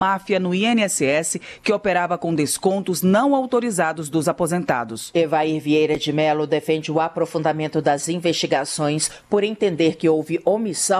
máfia no INSS que operava com descontos não autorizados dos aposentados. Evair Vieira de Mello defende o aprofundamento das investigações por entender que houve omissão